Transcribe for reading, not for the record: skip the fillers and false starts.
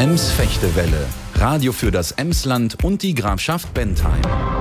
Ems-Fechtewelle, Radio für das Emsland und die Grafschaft Bentheim.